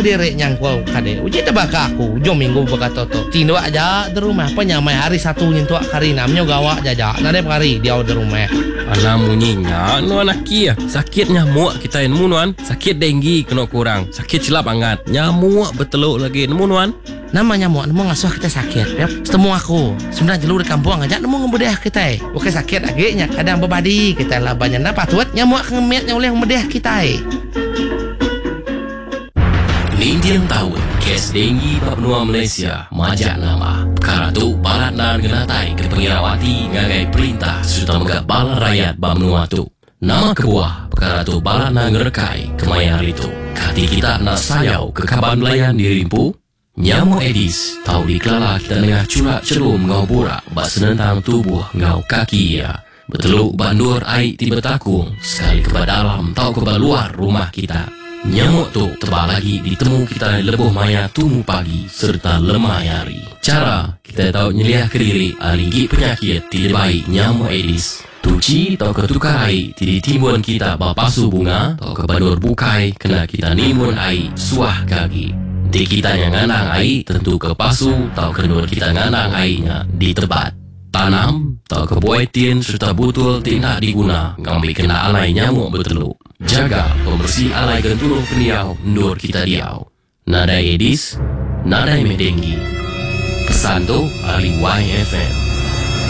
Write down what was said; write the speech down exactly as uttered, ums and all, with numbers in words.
kediri nyang kau kade. Uji tebaka aku, jom minggu berkata tu. Tindo aja di rumah, penyamai hari satu nyentuh kari namanya gawak jaja. Nade kari dia di rumah. Alam munyinya, nu anak kia. Sakit nyamuk kita nemu nuan. Sakit denggi kena kurang. Sakit cilap angat. Nyamuk beteluk lagi nemu nuan. Nama nyamuk nemu ngasuh kita sakit. Yep. Setemu aku. Sebenarnya jelur di kampung aja nemu ngebedah kita. Oke sakit lagi nya kadang bebadi kita lah banyak napa tuat nyamuk ngemet oleh ngebedah kita. Lindian tahun kes denggi Papua Malaysia majak nama perkara tu balat nan genatai ke pengirawati ngagai perintah serta megak bala rakyat Bamnua tu nama kebuah perkara tu balat nan ngerekai kemayar itu kati kita nak sayau ke kaban belayan dirimpu nyamuk Aedes tahu dikelala kita nengah curak cerum ngau burak bak senentang tubuh ngau kaki ya beteluk bandur air tiba takung sekali ke dalam tahu ke luar rumah kita. Nyamuk tu tebal lagi ditemu kita lebuh maya tumu pagi serta lemah hari. Cara kita tahu nyeliah ke diri aligi penyakit tidak baik nyamuk Aedes. Tuci atau ketukar air tidak timbun kita bapasu bunga atau kebandur bukai kena kita nimbun air suah kaki. Di kita yang nganang air tentu ke pasu atau kenur kita nganang airnya di tempat. Tanam atau kebuaitin serta butul tidak diguna ngambil kena alai nyamuk beteluk. Jaga pembersih alai gentuluh peniau ndur kita diau. Nadai Aedes, nadai medenggi. Pesan tu ahli Y F M.